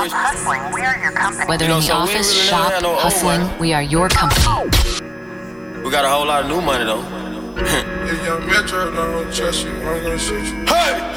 rich. Hustling, we are your company. Whether You know, in the so we ain't office, really shop, never had no old hustling, money. we are your company. We got a whole lot of new money though. If young Metro don't trust you, I'm gonna shoot you. Hey!